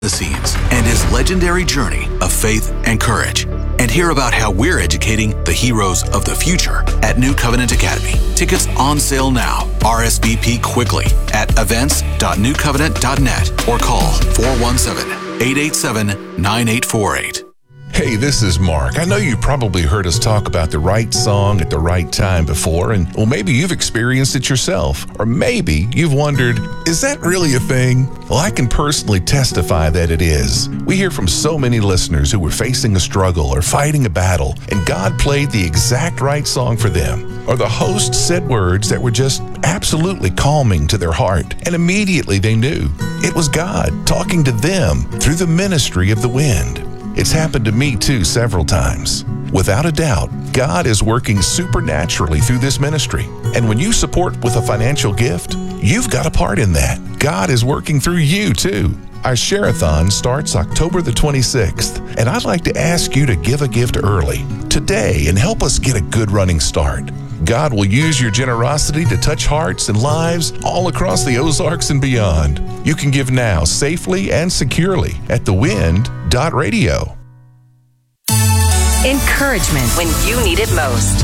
the scenes and his legendary journey of faith and courage. And hear about how we're educating the heroes of the future at New Covenant Academy. Tickets on sale now. RSVP quickly at events.newcovenant.net or call 417-887-9848. Hey, this is Mark. I know you've probably heard us talk about the right song at the right time before, and maybe you've experienced it yourself. Or maybe you've wondered, is that really a thing? Well, I can personally testify that it is. We hear from so many listeners who were facing a struggle or fighting a battle, and God played the exact right song for them. Or the host said words that were just absolutely calming to their heart, and immediately they knew it was God talking to them through the ministry of the wind. It's happened to me too several times. Without a doubt, God is working supernaturally through this ministry. And when you support with a financial gift, you've got a part in that. God is working through you too. Our Share-a-thon starts October the 26th, and I'd like to ask you to give a gift early, today, and help us get a good running start. God will use your generosity to touch hearts and lives all across the Ozarks and beyond. You can give now safely and securely at thewind.radio. Encouragement when you need it most.